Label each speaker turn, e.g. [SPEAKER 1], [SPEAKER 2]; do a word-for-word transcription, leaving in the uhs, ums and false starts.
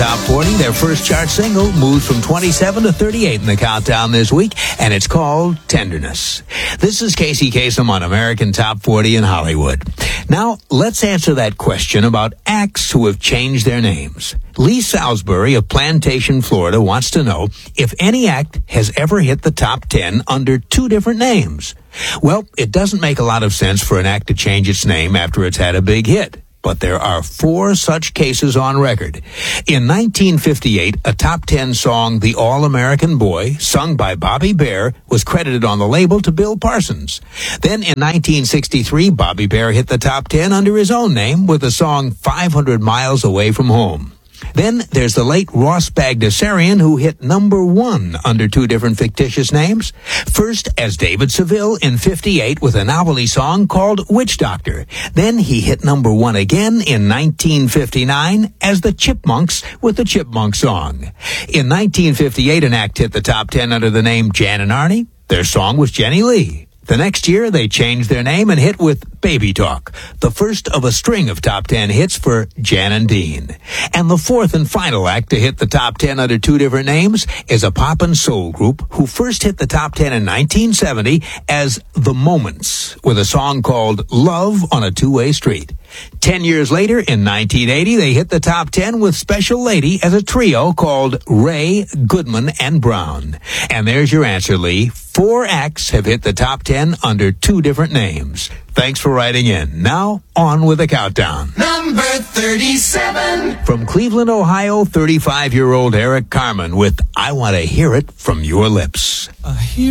[SPEAKER 1] Top forty. Their first chart single moves from twenty-seven to thirty-eight in the countdown this week, and it's called Tenderness. This is Casey Kasem on American Top forty in Hollywood. Now, let's answer that question about acts who have changed their names. Lee Salisbury of Plantation, Florida, wants to know if any act has ever hit the top ten under two different names. Well, it doesn't make a lot of sense for an act to change its name after it's had a big hit. But there are four such cases on record. In nineteen fifty-eight, a top ten song, The All-American Boy, sung by Bobby Bare, was credited on the label to Bill Parsons. Then in nineteen sixty-three, Bobby Bare hit the top ten under his own name with the song five hundred miles Away from Home. Then there's the late Ross Bagdasarian, who hit number one under two different fictitious names. First as David Seville in fifty-eight with a novelty song called Witch Doctor. Then he hit number one again in nineteen fifty-nine as the Chipmunks with the Chipmunk song. In nineteen fifty-eight, an act hit the top ten under the name Jan and Arnie. Their song was Jenny Lee. The next year, they changed their name and hit with Baby Talk, the first of a string of top ten hits for Jan and Dean. And the fourth and final act to hit the top ten under two different names is a pop and soul group who first hit the top ten in nineteen seventy as The Moments, with a song called Love on a Two-Way Street. Ten years later, in nineteen eighty, they hit the top ten with Special Lady as a trio called Ray, Goodman, and Brown. And there's your answer, Lee. Four acts have hit the top ten under two different names. Thanks for writing in. Now, on with the countdown.
[SPEAKER 2] Number thirty-seven.
[SPEAKER 1] From Cleveland, Ohio, thirty-five-year-old Eric Carmen with I Want to Hear It From Your Lips.
[SPEAKER 3] I hear